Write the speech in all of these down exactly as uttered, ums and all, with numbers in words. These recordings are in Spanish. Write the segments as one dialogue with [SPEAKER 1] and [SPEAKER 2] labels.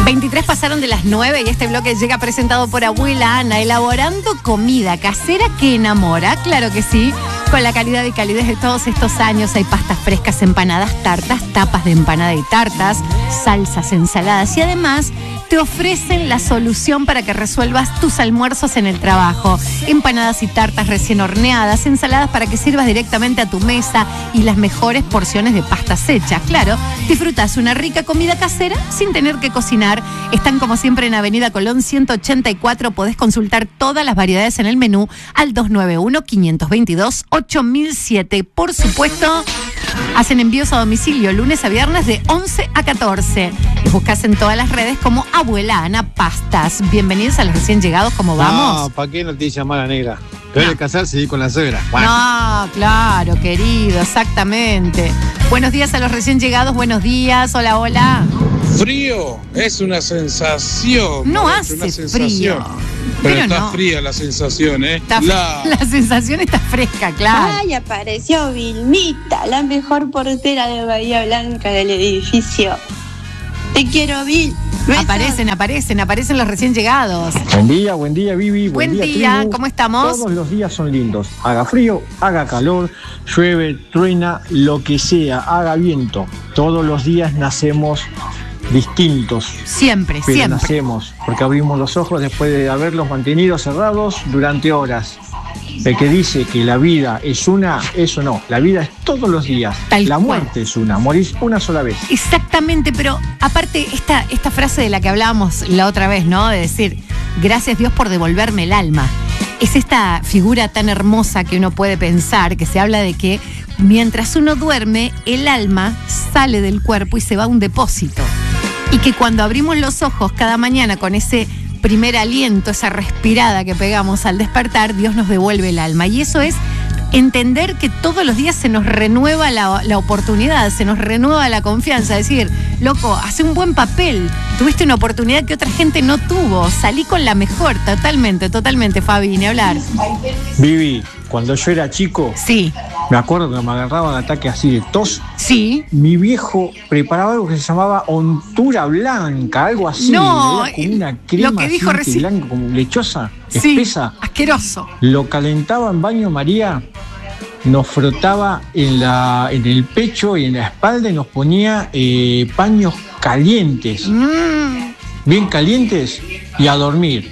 [SPEAKER 1] veintitrés pasaron de las nueve y este bloque llega presentado por Abuela Ana, elaborando comida casera que enamora, claro que sí, con la calidad y calidez de todos estos años. Hay pastas frescas, empanadas, tartas, tapas de empanada y tartas, salsas, ensaladas y además te ofrecen la solución para que resuelvas tus almuerzos en el trabajo. Empanadas y tartas recién horneadas, ensaladas para que sirvas directamente a tu mesa y las mejores porciones de pastas hechas. Claro, disfrutas una rica comida casera sin tener que cocinar. Están como siempre en Avenida Colón ciento ochenta y cuatro. Podés consultar todas las variedades en el menú al dos nueve uno, cinco dos dos, ocho mil siete. Por supuesto, hacen envíos a domicilio lunes a viernes de once a catorce. Y buscas en todas las redes como Abuela Ana Pastas. Bienvenidos a los recién llegados, ¿cómo vamos?
[SPEAKER 2] No, ¿para qué noticia mala, negra? Peor de casarse y con la suegra. Bueno.
[SPEAKER 1] No, claro, querido, exactamente. Buenos días a los recién llegados, buenos días, hola, hola.
[SPEAKER 3] Frío es una sensación.
[SPEAKER 1] No
[SPEAKER 3] parece,
[SPEAKER 1] hace
[SPEAKER 3] una sensación.
[SPEAKER 1] frío.
[SPEAKER 3] Pero,
[SPEAKER 1] Pero
[SPEAKER 3] está
[SPEAKER 1] no.
[SPEAKER 3] fría la sensación, ¿eh?
[SPEAKER 1] Está,
[SPEAKER 3] la...
[SPEAKER 1] la sensación está fresca, claro.
[SPEAKER 4] Ay, apareció Vilmita, la mejor portera de Bahía Blanca del edificio. Te quiero, Vil. Besos.
[SPEAKER 1] Aparecen, aparecen, aparecen los recién llegados.
[SPEAKER 5] Buen día, buen día, Vivi.
[SPEAKER 1] Buen,
[SPEAKER 5] buen
[SPEAKER 1] día,
[SPEAKER 5] tribu.
[SPEAKER 1] ¿cómo estamos?
[SPEAKER 5] Todos los días son lindos. Haga frío, haga calor, llueve, truena, lo que sea, haga viento. Todos los días nacemos distintos.
[SPEAKER 1] Siempre,
[SPEAKER 5] pero
[SPEAKER 1] siempre.
[SPEAKER 5] nacemos, porque abrimos los ojos después de haberlos mantenido cerrados durante horas. El que dice que la vida es una, eso no. La vida es todos los días.
[SPEAKER 1] Tal
[SPEAKER 5] la
[SPEAKER 1] cual.
[SPEAKER 5] muerte es una. Morís una sola vez.
[SPEAKER 1] Exactamente, pero aparte esta, esta frase de la que hablábamos la otra vez, ¿no? De decir, gracias Dios por devolverme el alma. Es esta figura tan hermosa que uno puede pensar, que se habla de que mientras uno duerme, el alma sale del cuerpo y se va a un depósito. Y que cuando abrimos los ojos cada mañana con ese primer aliento, esa respirada que pegamos al despertar, Dios nos devuelve el alma. Y eso es entender que todos los días se nos renueva la, la oportunidad, se nos renueva la confianza. Decir, loco, hace un buen papel, tuviste una oportunidad que otra gente no tuvo, salí con la mejor, totalmente, totalmente, Fabi, ni hablar.
[SPEAKER 5] Vivi, cuando yo era chico,
[SPEAKER 1] Sí,
[SPEAKER 5] me acuerdo que me agarraba un ataque así de tos.
[SPEAKER 1] sí.
[SPEAKER 5] Mi viejo preparaba algo que se llamaba ontura blanca, algo así.
[SPEAKER 1] No,
[SPEAKER 5] era como una crema
[SPEAKER 1] lo que dijo
[SPEAKER 5] así,
[SPEAKER 1] recién.
[SPEAKER 5] blanca, como lechosa,
[SPEAKER 1] Sí,
[SPEAKER 5] espesa.
[SPEAKER 1] asqueroso.
[SPEAKER 5] Lo calentaba en baño María, nos frotaba en, la, en el pecho y en la espalda y nos ponía eh, paños calientes,
[SPEAKER 1] Mm.
[SPEAKER 5] bien calientes, y a dormir.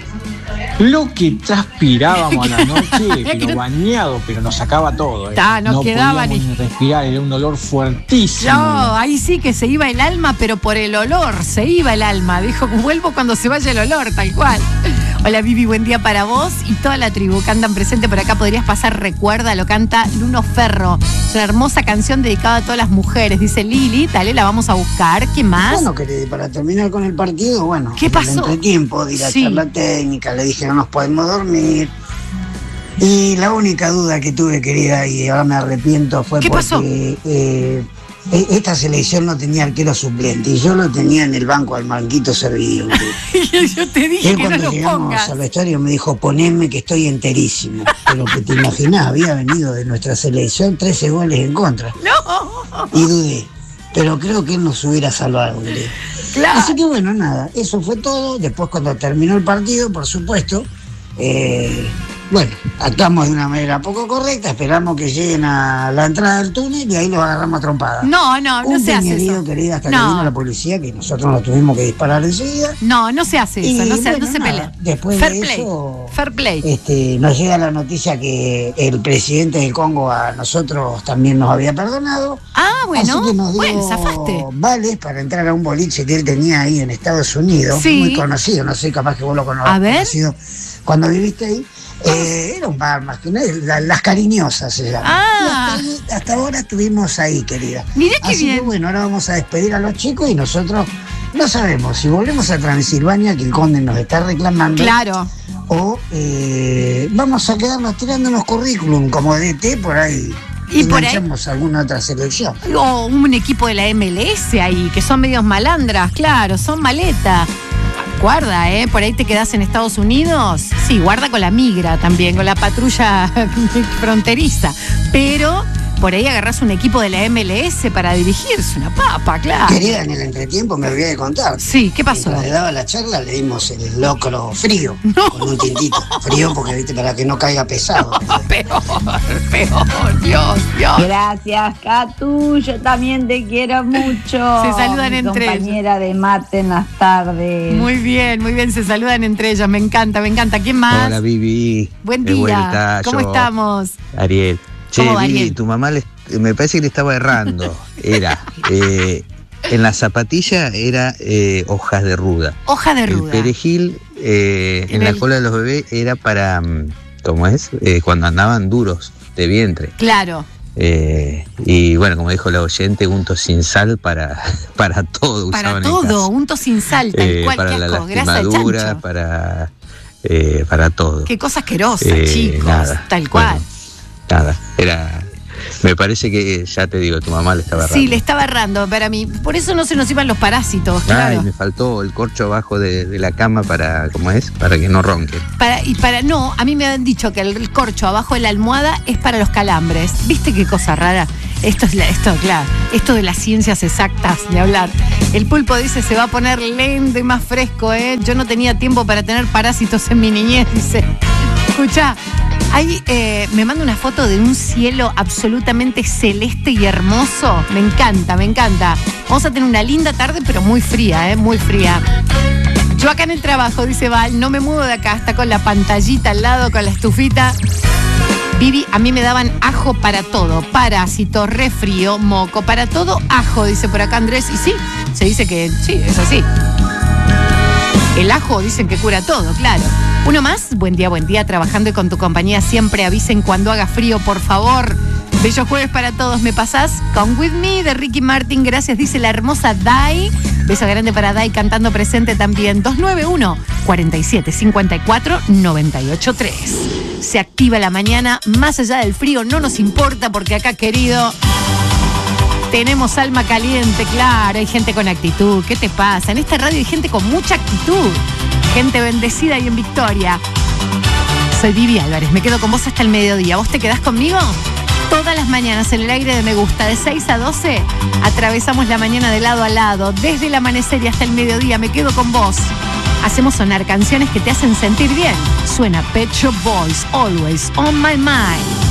[SPEAKER 5] Lo que transpirábamos a la noche, pero bañado, pero nos sacaba todo. ¿eh?
[SPEAKER 1] Ta, no quedaba
[SPEAKER 5] podíamos
[SPEAKER 1] ni-
[SPEAKER 5] ni respirar, era un olor fuertísimo.
[SPEAKER 1] No, ahí sí que se iba el alma, pero por el olor, se iba el alma. Dijo, vuelvo cuando se vaya el olor, tal cual. Hola Vivi, buen día para vos y toda la tribu que andan presente por acá. Podrías pasar Recuerda, lo canta Luno Ferro. Es una hermosa canción dedicada a todas las mujeres. Dice Lili, dale, la vamos a buscar. ¿Qué más?
[SPEAKER 6] Bueno, querida, para terminar con el partido, bueno,
[SPEAKER 1] ¿Qué
[SPEAKER 6] en
[SPEAKER 1] pasó?
[SPEAKER 6] el entretiempo de ir a
[SPEAKER 1] Sí.
[SPEAKER 6] charla técnica, le dije no nos podemos dormir. Y la única duda que tuve, querida, y ahora me arrepiento, fue
[SPEAKER 1] ¿Qué
[SPEAKER 6] porque
[SPEAKER 1] pasó?
[SPEAKER 6] eh, e- esta selección no tenía arquero suplente y yo lo tenía en el banco al manquito servido.
[SPEAKER 1] Yo te dije
[SPEAKER 6] Él
[SPEAKER 1] que no
[SPEAKER 6] cuando
[SPEAKER 1] lo
[SPEAKER 6] llegamos
[SPEAKER 1] pongas.
[SPEAKER 6] al vestuario me dijo, poneme que estoy enterísimo. Pero que te imaginás, había venido de nuestra selección trece goles en contra.
[SPEAKER 1] No,
[SPEAKER 6] Y dudé, pero creo que él nos hubiera salvado, querida.
[SPEAKER 1] claro.
[SPEAKER 6] Así que bueno, nada, eso fue todo. Después cuando terminó el partido, por supuesto, eh, bueno, actuamos de una manera poco correcta, esperamos que lleguen a la entrada del túnel y ahí los agarramos a trompadas.
[SPEAKER 1] No, no, no
[SPEAKER 6] Un
[SPEAKER 1] se hace
[SPEAKER 6] puñalío,
[SPEAKER 1] eso.
[SPEAKER 6] querida, hasta que
[SPEAKER 1] No.
[SPEAKER 6] vino la policía, que nosotros nos tuvimos que disparar enseguida.
[SPEAKER 1] No, no se hace eso,
[SPEAKER 6] Y
[SPEAKER 1] no se,
[SPEAKER 6] bueno,
[SPEAKER 1] no se
[SPEAKER 6] nada,
[SPEAKER 1] pelea.
[SPEAKER 6] después
[SPEAKER 1] Fair
[SPEAKER 6] de
[SPEAKER 1] play.
[SPEAKER 6] eso,
[SPEAKER 1] Fair play.
[SPEAKER 6] Este, nos llega la noticia que el presidente del Congo a nosotros también nos había perdonado.
[SPEAKER 1] Ah, bueno,
[SPEAKER 6] Así que nos dio
[SPEAKER 1] bueno, zafaste.
[SPEAKER 6] vales para entrar a un boliche que él tenía ahí en Estados Unidos,
[SPEAKER 1] Sí.
[SPEAKER 6] muy conocido, no sé, capaz que vos lo cono-
[SPEAKER 1] A ver.
[SPEAKER 6] conocido cuando viviste ahí. Eh, era un bar más que nada, la- Las Cariñosas se llama.
[SPEAKER 1] Ah.
[SPEAKER 6] Y hasta, ahí- hasta ahora estuvimos ahí, querida.
[SPEAKER 1] Mirá qué
[SPEAKER 6] Así
[SPEAKER 1] bien.
[SPEAKER 6] que bueno, ahora vamos a despedir a los chicos y nosotros no sabemos si volvemos a Transilvania, que el conde nos está reclamando,
[SPEAKER 1] Claro.
[SPEAKER 6] o eh, vamos a quedarnos tirándonos currículum como D T por ahí.
[SPEAKER 1] Y por ahí-
[SPEAKER 6] enganchamos a alguna otra selección.
[SPEAKER 1] O un equipo de la M L S ahí, que son medios malandras, claro, son maleta. Guarda, ¿eh? Por ahí te quedás en Estados Unidos. Sí, guarda con la migra también, con la patrulla fronteriza. Pero por ahí agarrás un equipo de la M L S para dirigirse, una papa, claro.
[SPEAKER 6] Querida, en el entretiempo me olvidé de contar.
[SPEAKER 1] Sí, ¿qué pasó?
[SPEAKER 6] Mientras le daba la charla, le dimos el locro frío,
[SPEAKER 1] No.
[SPEAKER 6] con un tintito. Frío porque, viste, para que no caiga pesado.
[SPEAKER 1] Peor, peor, Dios, Dios.
[SPEAKER 7] Gracias, Catu. Yo también te quiero mucho.
[SPEAKER 1] Se saludan
[SPEAKER 7] Mi
[SPEAKER 1] entre
[SPEAKER 7] compañera de mate en las tardes.
[SPEAKER 1] Muy bien, muy bien, se saludan entre ellas, me encanta, me encanta. ¿Quién más?
[SPEAKER 8] Hola, Vivi.
[SPEAKER 1] Buen
[SPEAKER 8] De
[SPEAKER 1] día.
[SPEAKER 8] vuelta,
[SPEAKER 1] ¿Cómo
[SPEAKER 8] yo,
[SPEAKER 1] estamos?
[SPEAKER 8] Ariel. Che,
[SPEAKER 1] ¿Cómo va,
[SPEAKER 8] Vivi,
[SPEAKER 1] Ariel?
[SPEAKER 8] tu mamá le- me parece que le estaba errando. Era, eh, en la zapatilla era eh, hojas de ruda.
[SPEAKER 1] Hoja de
[SPEAKER 8] El
[SPEAKER 1] ruda.
[SPEAKER 8] perejil eh, en,
[SPEAKER 1] En
[SPEAKER 8] la
[SPEAKER 1] el-
[SPEAKER 8] cola de los bebés era para, mm, ¿cómo es? Eh, cuando andaban duros de vientre.
[SPEAKER 1] Claro.
[SPEAKER 8] Eh, y bueno, como dijo la oyente, unto sin sal para, para todo.
[SPEAKER 1] Para
[SPEAKER 8] usaban en
[SPEAKER 1] todo,
[SPEAKER 8] casa.
[SPEAKER 1] unto sin sal, tal
[SPEAKER 8] Eh,
[SPEAKER 1] cual,
[SPEAKER 8] para
[SPEAKER 1] qué
[SPEAKER 8] la
[SPEAKER 1] asco, grasa de
[SPEAKER 8] lastimadura,
[SPEAKER 1] chancho.
[SPEAKER 8] para, eh, para todo.
[SPEAKER 1] Qué cosa asquerosa,
[SPEAKER 8] Eh,
[SPEAKER 1] chicos,
[SPEAKER 8] nada.
[SPEAKER 1] tal cual.
[SPEAKER 8] Bueno, nada, era. Me parece que, ya te digo, tu mamá le estaba errando.
[SPEAKER 1] Sí, le estaba errando para mí. Por eso no se nos iban los parásitos,
[SPEAKER 8] Ay,
[SPEAKER 1] claro.
[SPEAKER 8] me faltó el corcho abajo de, de la cama para, ¿cómo es? Para que no ronque.
[SPEAKER 1] Para, y para no, a mí me han dicho que el corcho abajo de la almohada es para los calambres. ¿Viste qué cosa rara? Esto es la, esto, claro, esto de las ciencias exactas de hablar. El pulpo dice se va a poner lento y más fresco, ¿eh? Yo no tenía tiempo para tener parásitos en mi niñez, dice. Escuchá, ahí eh, me manda una foto de un cielo absolutamente celeste y hermoso. Me encanta, me encanta. Vamos a tener una linda tarde, pero muy fría, ¿eh? Muy fría. Yo acá en el trabajo, dice Val, no me muevo de acá, está con la pantallita al lado, con la estufita. Vivi, a mí me daban ajo para todo, parásito, resfrío, moco, para todo ajo, dice por acá Andrés. Y sí, se dice que sí, es así. El ajo dicen que cura todo, claro. Uno más, buen día, buen día, trabajando y con tu compañía. Siempre avisen cuando haga frío, por favor. Bello jueves para todos, ¿me pasás? Con With Me de Ricky Martin, gracias, dice la hermosa Dai. Beso grande para Dai, cantando presente también. dos nueve uno, cuatro siete cinco cuatro, nueve ocho tres. Se activa la mañana, más allá del frío, no nos importa porque acá, querido, tenemos alma caliente, claro, hay gente con actitud. ¿Qué te pasa? En esta radio hay gente con mucha actitud, gente bendecida y en victoria. Soy Vivi Álvarez, me quedo con vos hasta el mediodía. ¿Vos te quedás conmigo? Todas las mañanas en el aire de Me Gusta, de seis a doce, atravesamos la mañana de lado a lado, desde el amanecer y hasta el mediodía. Me quedo con vos. Hacemos sonar canciones que te hacen sentir bien. Suena Pet Shop Boys, Always on My Mind.